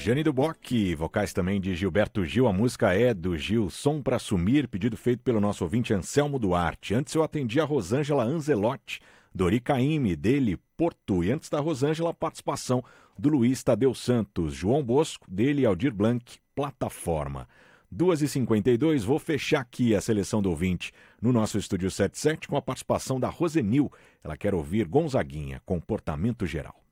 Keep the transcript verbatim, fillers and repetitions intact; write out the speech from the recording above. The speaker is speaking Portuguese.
Jane do Bock, vocais também de Gilberto Gil. A música é do Gil, Som Pra Sumir, pedido feito pelo nosso ouvinte Anselmo Duarte. Antes eu atendi a Rosângela Anzelotti, Dori Caymmi, dele, Porto. E antes da Rosângela, a participação do Luiz Tadeu Santos, João Bosco, dele, Aldir Blanc, Plataforma. duas e cinquenta e dois, vou fechar aqui a seleção do ouvinte no nosso Estúdio setenta e sete com a participação da Rosenil. Ela quer ouvir Gonzaguinha, Comportamento Geral.